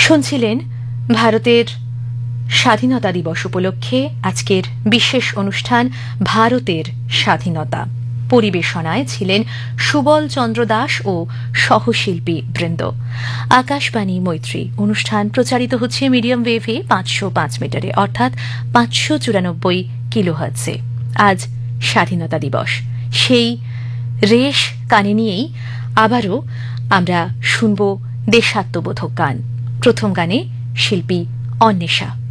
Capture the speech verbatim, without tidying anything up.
শুনছিলেন ভারতের স্বাধীনতা দিবস উপলক্ষে আজকের বিশেষ অনুষ্ঠান ভারতের স্বাধীনতা। পরিবেশনায় ছিলেন সুবল চন্দ্র দাস ও সহশিল্পী বৃন্দ। আকাশবাণী মৈত্রী অনুষ্ঠান প্রচারিত হচ্ছে মিডিয়াম ওয়েভে পাঁচশো পাঁচ মিটারে অর্থাৎ পাঁচশো চুরানব্বই কিলোহার্টজে। আজ স্বাধীনতা দিবস, সেই রেশ কানে নিয়েই আবারও আমরা শুনব দেশাত্মবোধক গান। প্রথম গানে শিল্পী অন্বেষা।